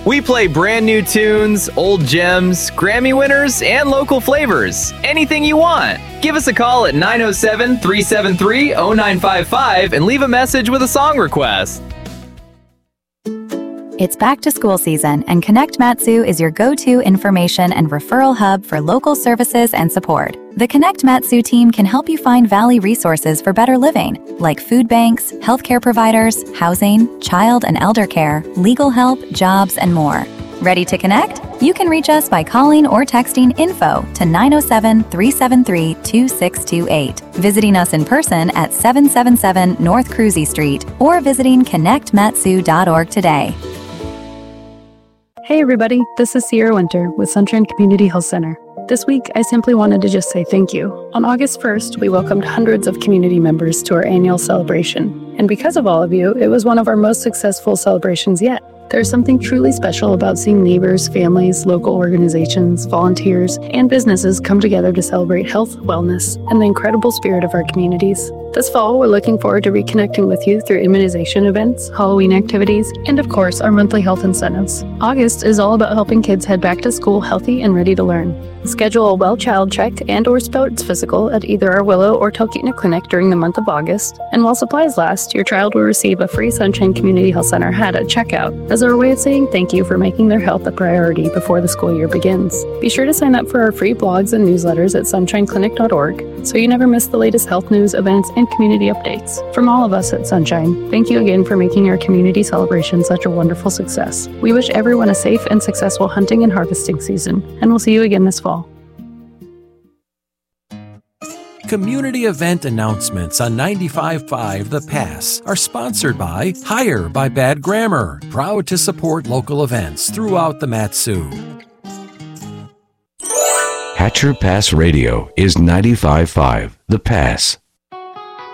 We play brand new tunes, old gems, Grammy winners, and local flavors. Anything you want. Give us a call at 907-373-0955 and leave a message with a song request. It's back to school season, and Connect Matsu is your go-to information and referral hub for local services and support. The Connect Matsu team can help you find Valley resources for better living, like food banks, healthcare providers, housing, child and elder care, legal help, jobs, and more. Ready to connect? You can reach us by calling or texting info to 907-373-2628, visiting us in person at 777 North Cruzy Street, or visiting connectmatsu.org today. Hey everybody, this is Sierra Winter with Sunshine Community Health Center. This week, I simply wanted to just say thank you. On August 1st, we welcomed hundreds of community members to our annual celebration. And because of all of you, it was one of our most successful celebrations yet. There's something truly special about seeing neighbors, families, local organizations, volunteers, and businesses come together to celebrate health, wellness, and the incredible spirit of our communities. This fall, we're looking forward to reconnecting with you through immunization events, Halloween activities, and of course, our monthly health incentives. August is all about helping kids head back to school healthy and ready to learn. Schedule a well child check and or sports physical at either our Willow or Talkeetna clinic during the month of August. And while supplies last, your child will receive a free Sunshine Community Health Center hat at checkout as our way of saying thank you for making their health a priority before the school year begins. Be sure to sign up for our free blogs and newsletters at sunshineclinic.org so you never miss the latest health news, events, and community updates. From all of us at Sunshine, thank you again for making our community celebration such a wonderful success. We wish everyone a safe and successful hunting and harvesting season, and we'll see you again this fall. Community event announcements on 95.5 The Pass are sponsored by Hire by Bad Grammar, proud to support local events throughout the Matsu. Hatcher Pass Radio is 95.5 The Pass.